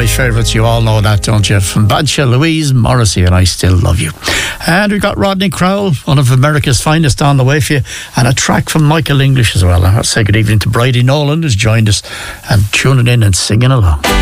my favourites. You all know that, don't you? From Badshah, Louise Morrissey and I Still Love You. And we've got Rodney Crowell, one of America's finest, on the way for you, and a track from Michael English as well. I'll say good evening to Bridie Nolan, who's joined us and tuning in and singing along.